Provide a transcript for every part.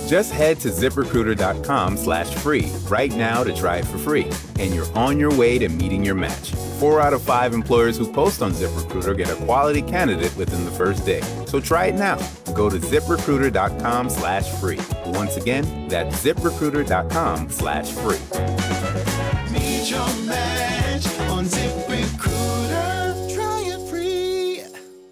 Just head to ZipRecruiter.com/free right now to try it for free, and you're on your way to meeting your match. 4 out of 5 employers who post on ZipRecruiter get a quality candidate within the first day. So try it now. Go to ZipRecruiter.com/free. Once again, that's ZipRecruiter.com/free. Meet your match on ZipRecruiter. Try it free.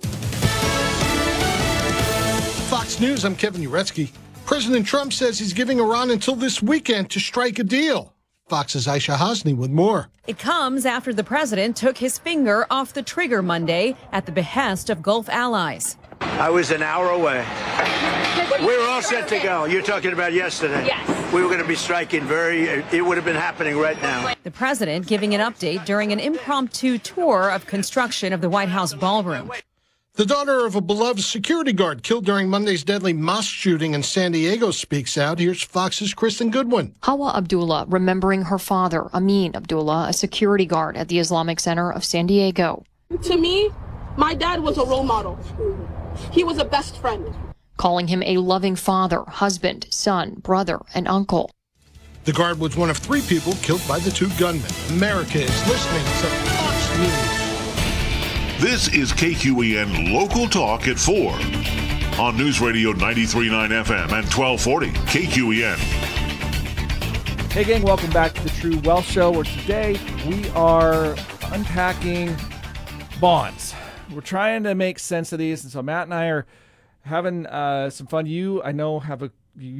Fox News, I'm Kevin Uretsky. President Trump says he's giving Iran until this weekend to strike a deal. Fox's Aisha Hasni with more. It comes after the president took his finger off the trigger Monday at the behest of Gulf allies. I was an hour away. We were all set to go. You're talking about yesterday. Yes. We were going to be striking it would have been happening right now. The president giving an update during an impromptu tour of construction of the White House ballroom. The daughter of a beloved security guard killed during Monday's deadly mosque shooting in San Diego speaks out. Here's Fox's Kristen Goodwin. Hawa Abdullah remembering her father, Amin Abdullah, a security guard at the Islamic Center of San Diego. To me, my dad was a role model. He was a best friend. Calling him a loving father, husband, son, brother, and uncle. The guard was one of 3 people killed by the 2 gunmen. America is listening to Fox News. This is KQEN Local Talk at 4 on News Radio 93.9 FM and 1240 KQEN. Hey gang, welcome back to the True Wealth Show, where today we are unpacking bonds. We're trying to make sense of these, and so Matt and I are having some fun. You, I know, have a